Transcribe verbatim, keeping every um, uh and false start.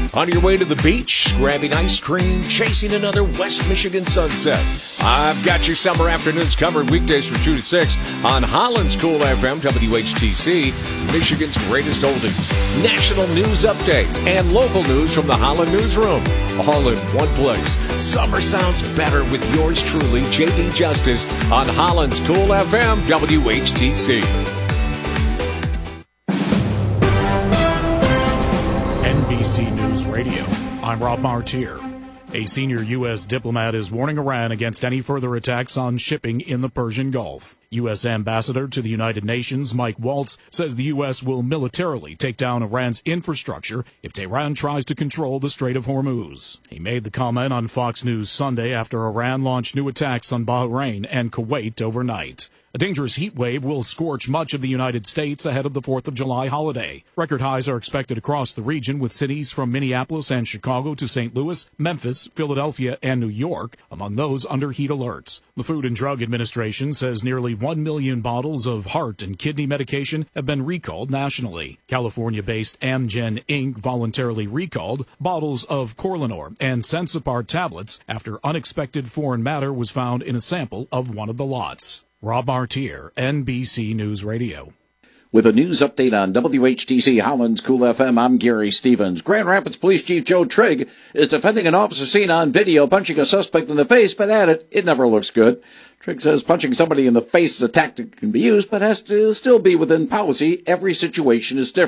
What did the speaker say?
On your way to the beach, grabbing ice cream, chasing another West Michigan sunset. I've got your summer afternoons covered weekdays from two to six on Holland's Cool F M, W H T C, Michigan's greatest oldies, national news updates, and local news from the Holland Newsroom. All in one place. Summer sounds better with yours truly, J D Justice, on Holland's Cool F M, W H T C. N B C News Radio. I'm Rob Martier. A senior U S diplomat is warning Iran against any further attacks on shipping in the Persian Gulf. U S Ambassador to the United Nations, Mike Waltz, says the U S will militarily take down Iran's infrastructure if Tehran tries to control the Strait of Hormuz. He made the comment on Fox News Sunday after Iran launched new attacks on Bahrain and Kuwait overnight. A dangerous heat wave will scorch much of the United States ahead of the fourth of July holiday. Record highs are expected across the region, with cities from Minneapolis and Chicago to Saint Louis, Memphis, Philadelphia, and New York among those under heat alerts. The Food and Drug Administration says nearly one million bottles of heart and kidney medication have been recalled nationally. California-based Amgen Incorporated voluntarily recalled bottles of Corlinor and Sensipar tablets after unexpected foreign matter was found in a sample of one of the lots. Rob Martier, N B C News Radio. With a news update on W H T C Holland's Cool F M, I'm Gary Stevens. Grand Rapids Police Chief Joe Trigg is defending an officer seen on video punching a suspect in the face, but added, it never looks good. Trigg says punching somebody in the face is a tactic that can be used, but has to still be within policy. Every situation is different.